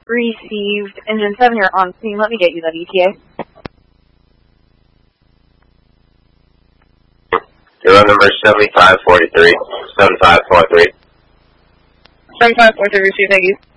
Received. Engine 7, you're on scene. Let me get you that ETA. You're on number 7543. 7543. 7543, receive, thank you.